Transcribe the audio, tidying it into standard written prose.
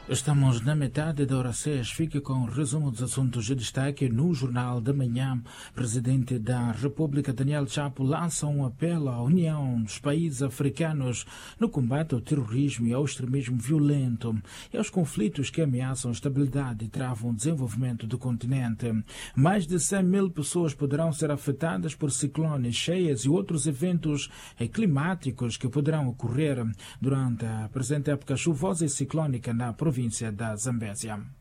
Estamos na metade da hora 6. Fique com o resumo dos assuntos de destaque no Jornal da Manhã. Presidente da República, Daniel Chapo, lança um apelo à União dos países africanos no combate ao terrorismo e ao extremismo violento e aos conflitos que ameaçam a estabilidade e travam o desenvolvimento do continente. Mais de 100 mil pessoas poderão ser afetadas por ciclones, cheias e outros eventos climáticos que poderão ocorrer durante a presente época chuvosa e ciclónica na província da Zambésia.